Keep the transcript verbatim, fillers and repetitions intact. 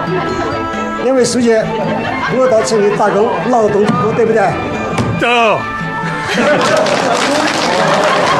两位书记，我到城里打工，劳动之苦，对不对？ 走。